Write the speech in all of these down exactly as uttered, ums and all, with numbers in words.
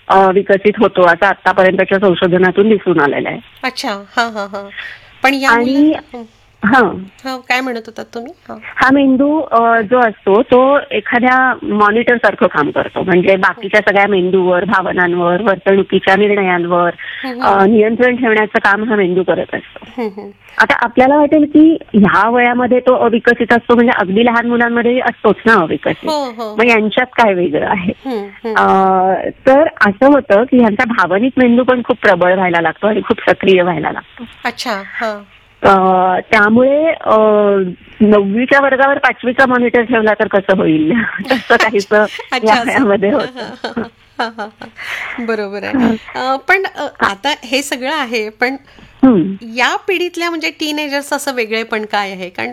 अ, विकसित होतो असं आतापर्यंतच्या संशोधनातून दिसून आलेलं आहे. अच्छा. हा हा हा पण या आणि मुला- हा हा, काय म्हणत होतात तुम्ही? हा. हा मेंदू अ, जो असतो तो एखाद्या मॉनिटर सारखं काम करतो. म्हणजे बाकीच्या सगळ्या मेंदूवर, भावनांवर, वर्तणुकीच्या निर्णयांवर हम्म, अ, नियंत्रण ठेवण्याचं काम हा मेंदू करत असतो. हम्म, हम्म. आता आपल्याला वाटेल की ह्या वयामध्ये तो अविकसित असतो, म्हणजे अगदी लहान मुलांमध्ये असतोच ना अविकसित, हो हो. मग यांच्यात काय वेगळं आहे? हम्म, हम्म. अ, तर असं होतं की ह्यांचा भावनिक मेंदू पण खूप प्रबळ व्हायला लागतो आणि खूप सक्रिय व्हायला लागतो. अच्छा. हा. अ, त्यामुळे अ, नववीच्या वर्गावर पाचवीचा मॉनिटर ठेवला तर कसं होईल तसं काहीच अच्छा, या असं. वयामध्ये हा, हा, होतं. हा, हा, हा, हा. बरोबर आहे. अ, पण अ, आता हे सगळं आहे, पण हम्म, या पिढीतल्या म्हणजे टीनेजर्स असं वेगळेपण काय आहे? कारण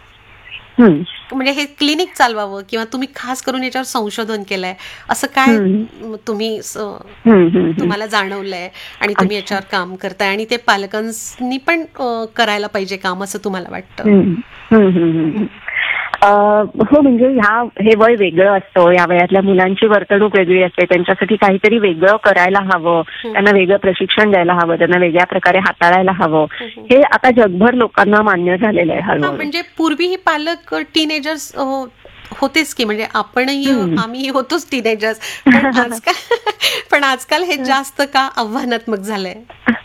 हम्म, म्हणजे हे क्लिनिक चालवावं किंवा तुम्ही खास करून याच्यावर संशोधन केलंय, असं काय हम्म, म, तुम्ही स- हम्म, हम्म, हम्म. तुम्हाला जाणवलंय आणि तुम्ही अच्छा. याच्यावर काम करताय आणि ते पालकांनी पण अ, करायला पाहिजे काम असं तुम्हाला वाटतं? हम्म, हम्म, हम्म, हम्म. अ, हो, म्हणजे ह्या हे वय वेगळं असतं. या वयातल्या मुलांची वर्तणूक वेगळी असते. त्यांच्यासाठी काहीतरी वेगळं करायला हवं, त्यांना वेगळं प्रशिक्षण द्यायला हवं, त्यांना वेगळ्या प्रकारे हाताळायला हवं. हे आता जगभर लोकांना मान्य झालेलं आहे हा, हळूहळू. म्हणजे पूर्वीही पालक टीनेजर्स होतेच की, म्हणजे आपणही हम्म. आम्ही होतोच टीनेजर्स, पण आजकाल पण आजकाल हे जास्त का आव्हानात्मक झालंय?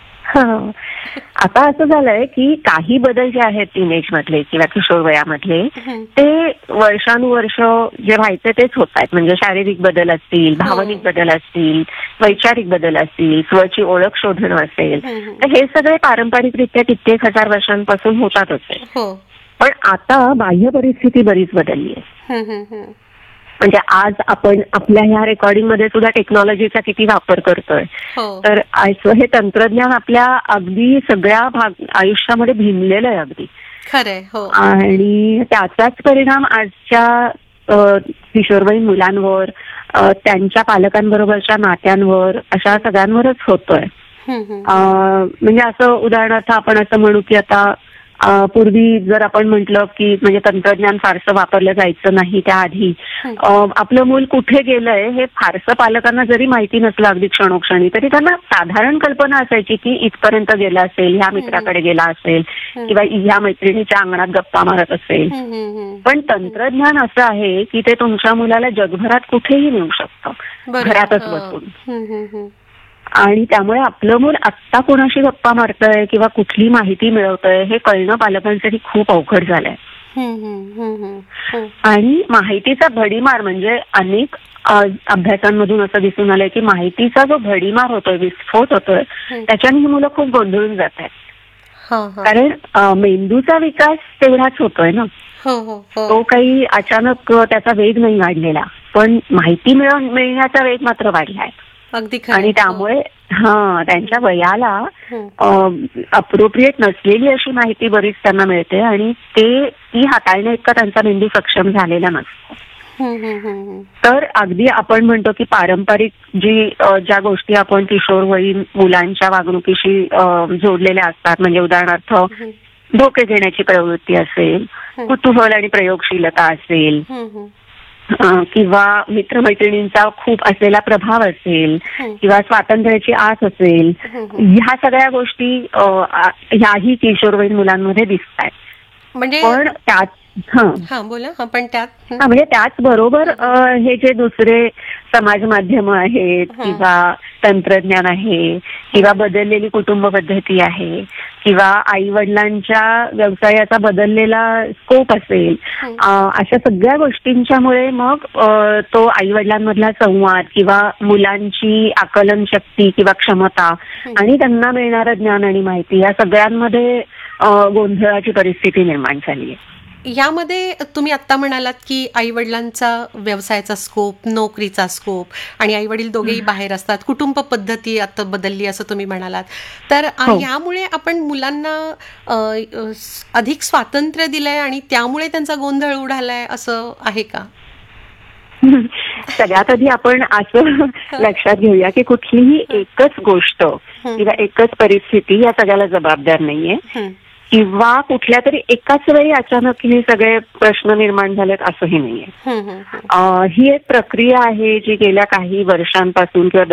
हं. आता असं झालंय की काही बदल जे आहेत टीनेज मधले किंवा किशोर वयामधले, हम्म. ते वर्षानुवर्ष जे व्हायचे तेच होत आहेत. म्हणजे शारीरिक बदल असतील, भावनिक बदल असतील, वैचारिक बदल असतील, स्वची ओळख शोधणं असेल, हम्म. तर हे सगळे पारंपरिकरित्या कित्येक हजार वर्षांपासून होतातच आहे. हो. पण आता बाह्य परिस्थिती बरीच बदलली आहे. हम्म, हम्म, हम्म. म्हणजे आज आपण आपल्या ह्या रेकॉर्डिंग मध्ये सुद्धा टेक्नॉलॉजीचा किती वापर करतोय. हो. तर असं हे तंत्रज्ञान आपल्या अगदी सगळ्या भाग आयुष्यामध्ये भिनलेलं आहे अगदी. खरंय. हो. आणि त्याचाच परिणाम आजच्या अ, किशोरवयीन मुलांवर, अ, त्यांच्या पालकांबरोबरच्या नात्यांवर, अशा सगळ्यांवरच होतोय. हम्म, हम्म. अ, म्हणजे असं उदाहरणार्थ आपण असं म्हणू की आता अ, पूर्वी जर आपण म्हटलं की म्हणजे तंत्रज्ञान फारसं वापरलं जायचं नाही त्याआधी, अ, आपलं मूल कुठे गेलंय हे फारसं पालकांना जरी माहिती नसलं अगदी क्षणोक्षणी, तरी त्यांना साधारण कल्पना असायची की इथपर्यंत गेला असेल, ह्या मित्राकडे गेला असेल किंवा ह्या मैत्रिणीच्या अंगणात गप्पा मारत असेल. हम्म, हम्म. पण तंत्रज्ञान असं आहे की ते तुमच्या मुलाला जगभरात कुठेही नेऊ शकतं, बरोबर. घरातच हो. बसून. हम्म, हम्म, हम्म. आणि त्यामुळे आपलं मूल आत्ता कोणाशी गप्पा मारतंय किंवा कुठली माहिती मिळवतंय हे कळणं पालकांसाठी खूप अवघड झालंय. हम्म, हम्म, हम्म, हम्म. आणि माहितीचा भडीमार म्हणजे अनेक अ, अभ्यासांमधून असं दिसून आलंय की माहितीचा जो भडीमार होतोय, विस्फोट होतोय, त्याच्याने ही मुलं खूप गोंधळून जात आहेत. हा, हा. कारण अ, मेंदूचा विकास तेवढाच होतोय ना, हो, हो, हो. तो काही अचानक अ, त्याचा वेग नाही वाढलेला, पण माहिती मिळव मिळण्याचा वेग मात्र वाढलाय. अगदी खरं. आणि त्यामुळे हा त्यांच्या वयाला हम्म. अप्रोप्रिएट नसलेली अशी माहिती बरीच त्यांना मिळते आणि ते ती हाताळण्या इतका त्यांचा मेंदू सक्षम झालेला नसतो. हम्म, हम्म, हम्म. तर अगदी आपण म्हणतो की पारंपरिक जी अ, ज्या गोष्टी आपण किशोरवयीन मुलांच्या वागणुकीशी अ, जोडलेल्या असतात, म्हणजे उदाहरणार्थ धोके घेण्याची प्रवृत्ती असेल, कुतूहल आणि प्रयोगशीलता असेल, हम्म, हम्म. अ, किंवा मित्रमैत्रिणींचा खूप असलेला प्रभाव असेल किंवा स्वातंत्र्याची आस असेल, ह्या सगळ्या गोष्टी अ, आ- ह्याही किशोरवयीन मुलांमध्ये दिसत आहेत. म्हणजे पण त्यात हं हा बोला. हा, पण त्यात हं. हा म्हणजे त्याचबरोबर अ, हे जे दुसरे समाज माध्यम आहेत किंवा तंत्रज्ञान आहे किंवा बदललेली कुटुंब पद्धती आहे किंवा आई वडिलांच्या व्यवसायाचा बदललेला स्कोप असेल, अ, अशा सगळ्या गोष्टींच्यामुळे मग अ, तो आई वडिलांमधला संवाद किंवा मुलांची आकलन शक्ती किंवा क्षमता आणि त्यांना मिळणारं ज्ञान आणि माहिती या सगळ्यांमध्ये अ, गोंधळाची परिस्थिती निर्माण झाली आहे. यामध्ये तुम्ही आत्ता म्हणालात की आई वडिलांचा व्यवसायाचा स्कोप, नोकरीचा स्कोप आणि आई वडील दोघेही बाहेर असतात, कुटुंब पद्धती आता बदलली असं तुम्ही म्हणालात. तर अ, हो. यामुळे आपण मुलांना अ, अ, स- अधिक स्वातंत्र्य दिलंय आणि त्यामुळे त्यांचा गोंधळ उडालाय असं आहे का? सगळ्यात आधी आपण असं लक्षात घेऊया की कुठलीही एकच गोष्ट किंवा एकच परिस्थिती या सगळ्याला जबाबदार नाहीये हं. किंवा कुठल्या तरी एकाच वेळी अचानक हे सगळे प्रश्न निर्माण झालेत असंही नाहीये. हं, हं, हं. अ, ही एक प्रक्रिया आहे जी गेल्या काही वर्षांपासून किंवा